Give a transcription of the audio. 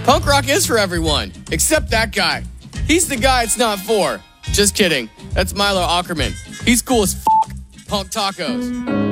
Punk rock is for everyone, except that guy. He's the guy it's not for. Just kidding. That's Milo Ackerman. He's cool as f***. Punk tacos.